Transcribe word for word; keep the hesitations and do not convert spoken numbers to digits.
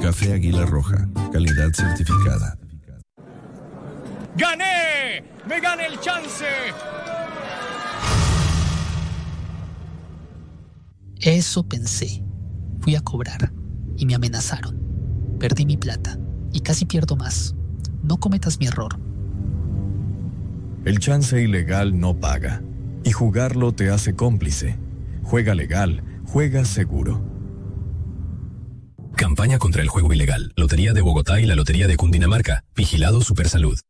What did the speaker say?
Café Águila Roja, calidad certificada. ¡Gané! ¡Me gané el chance! Eso pensé. Fui a cobrar y me amenazaron. Perdí mi plata y casi pierdo más. No cometas mi error. El chance ilegal no paga y jugarlo te hace cómplice. Juega legal, juega seguro. Campaña contra el juego ilegal. Lotería de Bogotá y la Lotería de Cundinamarca. Vigilado Supersalud.